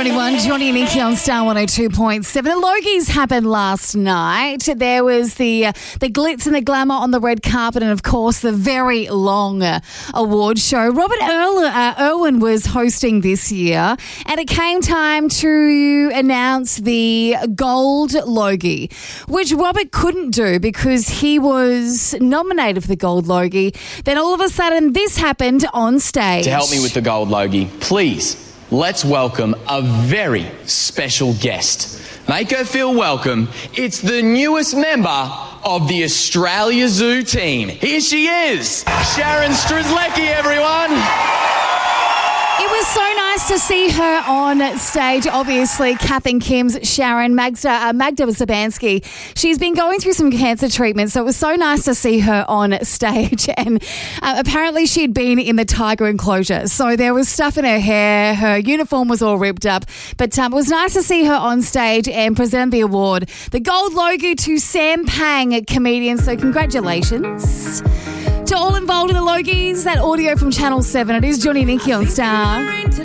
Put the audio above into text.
7:21, Johnny and Nikki on Star 102.7. The Logies happened last night. There was the glitz and the glamour on the red carpet and, of course, the very long award show. Robert Irwin was hosting this year, and it came time to announce the Gold Logie, which Robert couldn't do because he was nominated for the Gold Logie. Then all of a sudden, this happened on stage. To help me with the Gold Logie, please, let's welcome a very special guest. Make her feel welcome. It's the newest member of the Australia Zoo team. Here she is, Sharon Strzelecki, everyone. It was so nice to see her on stage. Obviously, Kath and Kim's Sharon, Magda Zabanski. She's been going through some cancer treatment, so it was so nice to see her on stage. And apparently she'd been in the tiger enclosure, so there was stuff in her hair. Her uniform was all ripped up. But it was nice to see her on stage and present the award, the Gold Logie, to Sam Pang, comedian. So congratulations to all involved in the Logies. That audio from Channel 7. It is Johnny and Nikki on Star.